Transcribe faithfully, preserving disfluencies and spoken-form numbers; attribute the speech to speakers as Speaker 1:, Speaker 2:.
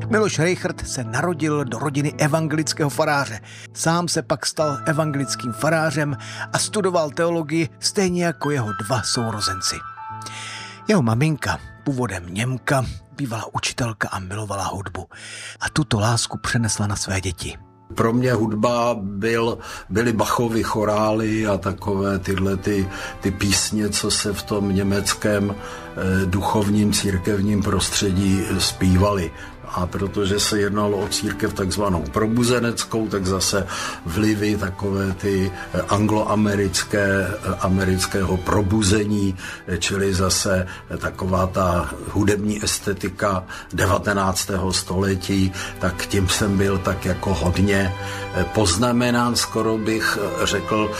Speaker 1: Miloš Rejchrt se narodil do rodiny evangelického faráře. Sám se pak stal evangelickým farářem a studoval teologii stejně jako jeho dva sourozenci. Jeho maminka, původem Němka, bývala učitelka a milovala hudbu. A tuto lásku přenesla na své děti.
Speaker 2: Pro mě hudba byl, byly Bachovy chorály a takové tyhle ty, ty písně, co se v tom německém eh, duchovním církevním prostředí zpívaly. A protože se jednalo o církev takzvanou probuzeneckou, tak zase vlivy takové ty angloamerické, amerického probuzení, čili zase taková ta hudební estetika devatenáctého století, tak tím jsem byl tak jako hodně poznamenán, skoro bych řekl,